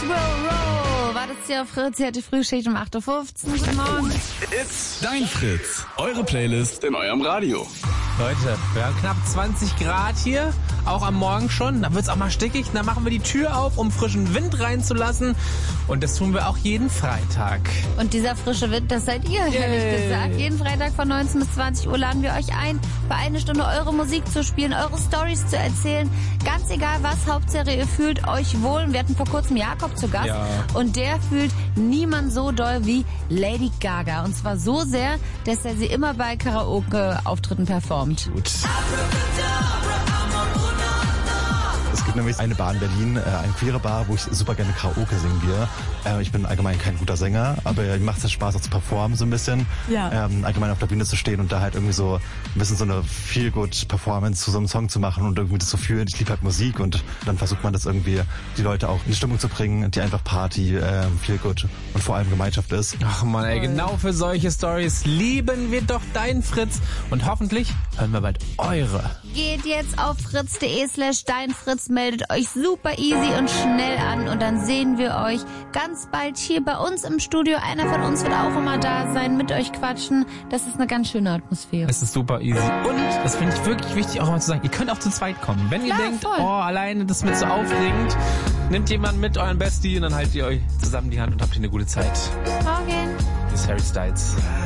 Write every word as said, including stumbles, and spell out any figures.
Roll, roll. War das hier auf Fritz? Hier hat die Frühschicht um acht Uhr fünfzehn. Guten Morgen. It's Dein Fritz. Eure Playlist in eurem Radio. Leute, wir haben knapp zwanzig Grad hier, auch am Morgen schon. Da wird's auch mal stickig. Dann machen wir die Tür auf, um frischen Wind reinzulassen. Und das tun wir auch jeden Freitag. Und dieser frische Wind, das seid ihr, ehrlich gesagt. Jeden Freitag von neunzehn bis zwanzig Uhr laden wir euch ein, für eine Stunde eure Musik zu spielen, eure Storys zu erzählen. Ganz egal was, Hauptsache ihr fühlt euch wohl. Wir hatten vor kurzem Jakob zu Gast. Ja. Und der fühlt niemand so doll wie Lady Gaga. Und zwar so sehr, dass er sie immer bei Karaoke-Auftritten performt. Gut. Es gibt nämlich eine Bar in Berlin, äh, eine queere Bar, wo ich super gerne Karaoke singen gehe. Äh, ich bin allgemein kein guter Sänger, aber mir macht es Spaß auch zu performen so ein bisschen. Ja. Ähm, allgemein auf der Bühne zu stehen und da halt irgendwie so ein bisschen so eine Feel-Good-Performance zu so einem Song zu machen und irgendwie das zu fühlen. Ich liebe halt Musik und dann versucht man das irgendwie, die Leute auch in die Stimmung zu bringen, die einfach Party, äh, Feel-Good und vor allem Gemeinschaft ist. Ach man, ey, genau für solche Stories lieben wir doch Dein Fritz. Und hoffentlich hören wir bald eure. Geht jetzt auf fritz.de slash deinfritz, meldet euch super easy und schnell an und dann sehen wir euch ganz bald hier bei uns im Studio. Einer von uns wird auch immer da sein, mit euch quatschen. Das ist eine ganz schöne Atmosphäre. Es ist super easy. Und, das finde ich wirklich wichtig auch immer zu sagen, ihr könnt auch zu zweit kommen. Wenn ihr Klar, denkt, voll. oh, alleine, das ist mir zu aufregend, nehmt jemanden mit, euren Bestie, und dann haltet ihr euch zusammen die Hand und habt ihr eine gute Zeit. Morgen. Hier ist Harry Styles.